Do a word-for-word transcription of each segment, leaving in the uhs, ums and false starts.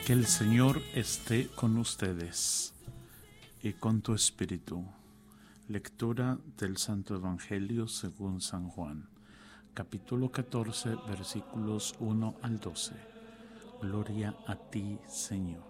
Que el Señor esté con ustedes y con tu espíritu. Lectura del Santo Evangelio según San Juan, capítulo catorce, versículos uno al doce. Gloria a ti, Señor.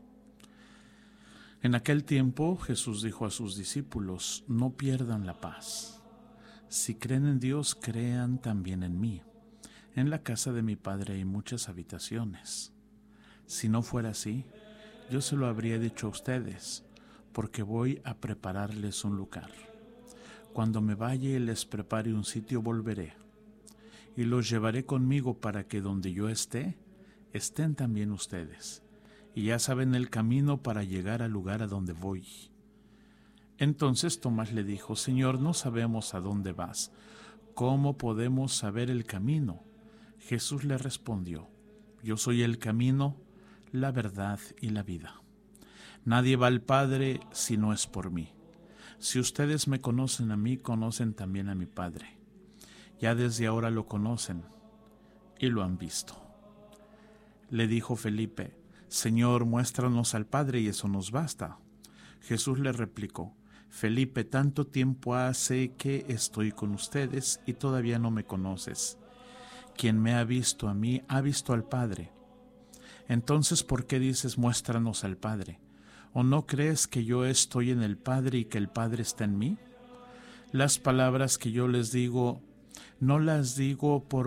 En aquel tiempo Jesús dijo a sus discípulos: no pierdan la paz. Si creen en Dios, crean también en mí. En la casa de mi Padre hay muchas habitaciones. Si no fuera así, yo se lo habría dicho a ustedes, porque voy a prepararles un lugar. Cuando me vaya y les prepare un sitio, volveré, y los llevaré conmigo para que donde yo esté, estén también ustedes, y ya saben el camino para llegar al lugar a donde voy. Entonces Tomás le dijo: Señor, no sabemos a dónde vas. ¿Cómo podemos saber el camino? Jesús le respondió: Yo soy el camino, la verdad y la vida. Nadie va al Padre si no es por mí. Si ustedes me conocen a mí, conocen también a mi Padre. Ya desde ahora lo conocen y lo han visto. Le dijo Felipe: Señor, muéstranos al Padre y eso nos basta. Jesús le replicó: Felipe, tanto tiempo hace que estoy con ustedes y todavía no me conoces. Quien me ha visto a mí, ha visto al Padre. Entonces, ¿por qué dices muéstranos al Padre? ¿O no crees que yo estoy en el Padre y que el Padre está en mí? Las palabras que yo les digo, no las digo por